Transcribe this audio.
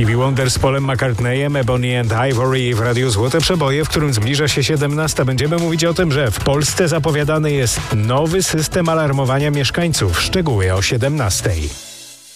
Stevie Wonder z Paulem McCartneyem, Ebony and Ivory w Radiu Złote Przeboje, w którym zbliża się 17. Będziemy mówić o tym, że w Polsce zapowiadany jest nowy system alarmowania mieszkańców. Szczegóły o 17.